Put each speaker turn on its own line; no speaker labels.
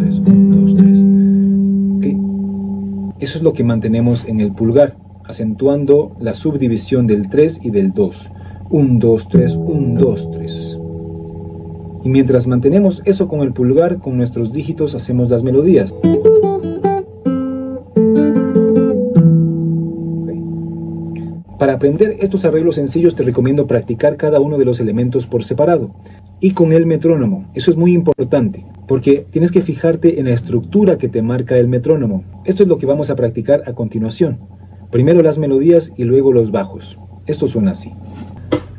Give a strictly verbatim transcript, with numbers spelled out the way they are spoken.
tres, uno, dos, tres. ¿Okay? Eso es lo que mantenemos en el pulgar, acentuando la subdivisión del tres y del dos. uno, dos, tres, uno, dos, tres. Y mientras mantenemos eso con el pulgar, con nuestros dígitos hacemos las melodías. Okay. Para aprender estos arreglos sencillos te recomiendo practicar cada uno de los elementos por separado y con el metrónomo. Eso es muy importante porque tienes que fijarte en la estructura que te marca el metrónomo. Esto es lo que vamos a practicar a continuación. Primero las melodías y luego los bajos. Esto suena así.